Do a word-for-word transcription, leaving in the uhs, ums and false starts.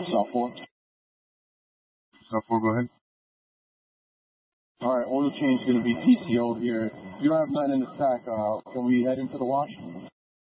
South four. South four, go ahead. All right, oil change is going to be T C O'd here. If you don't have nothing in the stack, uh, can we head into the wash?